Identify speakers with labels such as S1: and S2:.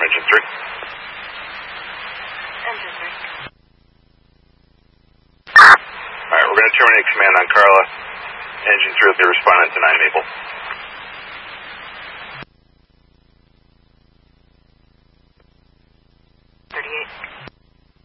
S1: Engine 3.
S2: Engine 3.
S1: Alright, we're going to terminate command on Carla. Engine 3 will be responding to 9 Maple.
S2: 38.